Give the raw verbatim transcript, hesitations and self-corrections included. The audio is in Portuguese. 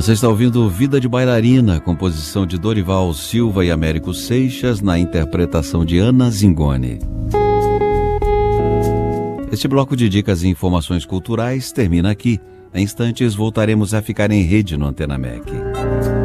Você está ouvindo Vida de Bailarina, composição de Dorival Silva e Américo Seixas, na interpretação de Ana Zingoni. Este bloco de dicas e informações culturais termina aqui. Em instantes voltaremos a ficar em rede no Antena M E C.